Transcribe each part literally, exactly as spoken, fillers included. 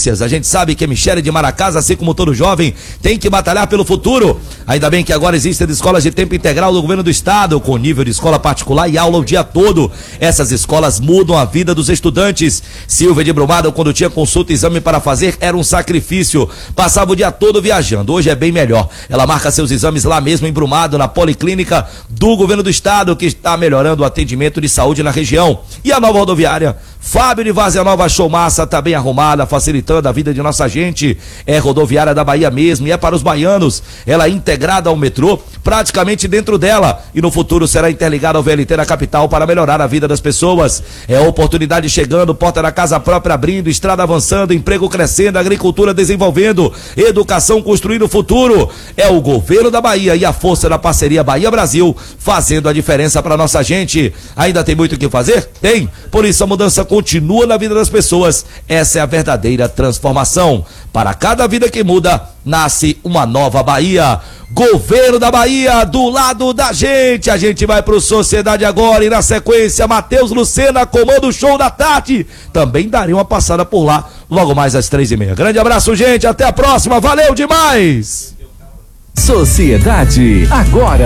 notícias. A gente sabe que a Michele de Maracás, assim como todo jovem, tem que batalhar pelo futuro. Ainda bem que agora existem escolas de tempo integral do governo do estado, com nível de escola particular e aula o dia todo. Essas escolas mudam a vida dos estudantes. Silvia de Brumado, quando tinha consulta e exame para fazer, era um sacrifício. Passava o dia todo viajando. Hoje é bem melhor. Ela marca seus exames lá mesmo em Brumado, na Policlínica do governo do estado, que está melhorando o atendimento de saúde na região. E a nova rodoviária Fábio de Várzea Nova, show massa, tá bem arrumada, facilitando a vida de nossa gente. É rodoviária da Bahia mesmo e é para os baianos. Ela é integrada ao metrô, praticamente dentro dela, e no futuro será interligada ao V L T da capital para melhorar a vida das pessoas. É oportunidade chegando, porta da casa própria abrindo, estrada avançando, emprego crescendo, agricultura desenvolvendo, educação construindo o futuro. É o governo da Bahia e a força da parceria Bahia-Brasil fazendo a diferença para nossa gente. Ainda tem muito o que fazer? Tem. Por isso a mudança continua na vida das pessoas. Essa é a verdadeira transformação. Para cada vida que muda, nasce uma nova Bahia. Governo da Bahia, do lado da gente. A gente vai pro Sociedade agora e na sequência, Matheus Lucena, comanda o show da tarde. Também darei uma passada por lá logo mais às três e meia. Grande abraço, gente. Até a próxima. Valeu demais. Sociedade agora.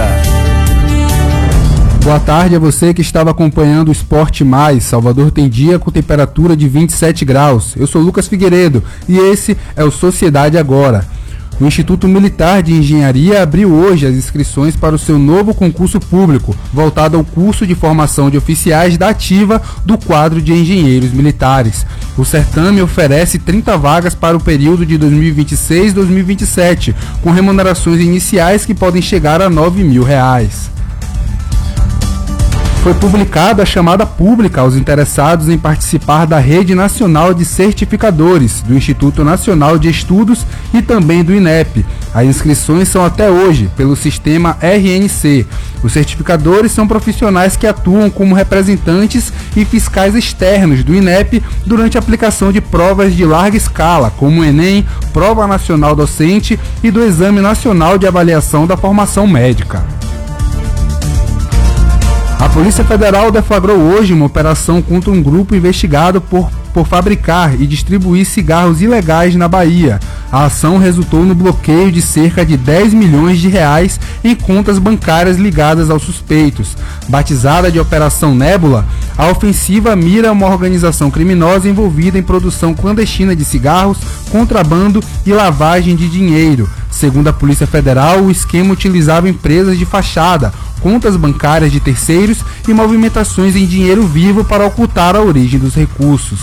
Boa tarde a você que estava acompanhando o Esporte Mais. Salvador tem dia com temperatura de vinte e sete graus. Eu sou Lucas Figueiredo e esse é o Sociedade Agora. O Instituto Militar de Engenharia abriu hoje as inscrições para o seu novo concurso público, voltado ao curso de formação de oficiais da ativa do quadro de engenheiros militares. O certame oferece trinta vagas para o período de dois mil e vinte e seis a dois mil e vinte e sete, com remunerações iniciais que podem chegar a nove mil reais. Foi publicada a chamada pública aos interessados em participar da Rede Nacional de Certificadores, do Instituto Nacional de Estudos e também do INEP. As inscrições são até hoje pelo sistema R N C. Os certificadores são profissionais que atuam como representantes e fiscais externos do INEP durante a aplicação de provas de larga escala, como o Enem, Prova Nacional Docente e do Exame Nacional de Avaliação da Formação Médica. A Polícia Federal deflagrou hoje uma operação contra um grupo investigado por, por fabricar e distribuir cigarros ilegais na Bahia. A ação resultou no bloqueio de cerca de dez milhões de reais em contas bancárias ligadas aos suspeitos. Batizada de Operação Nébula, a ofensiva mira uma organização criminosa envolvida em produção clandestina de cigarros, contrabando e lavagem de dinheiro. Segundo a Polícia Federal, o esquema utilizava empresas de fachada, contas bancárias de terceiros e movimentações em dinheiro vivo para ocultar a origem dos recursos.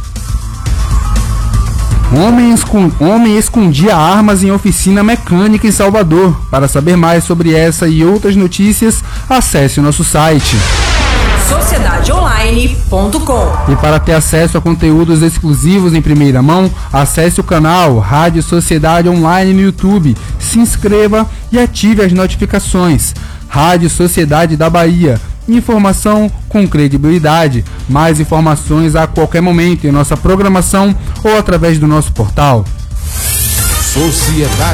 Homem, escond... Homem escondia armas em oficina mecânica em Salvador. Para saber mais sobre essa e outras notícias, acesse o nosso site sociedade online ponto com. E para ter acesso a conteúdos exclusivos em primeira mão, acesse o canal Rádio Sociedade Online no YouTube, se inscreva e ative as notificações. Rádio Sociedade da Bahia, informação com credibilidade. Mais informações a qualquer momento em nossa programação ou através do nosso portal. Sociedade.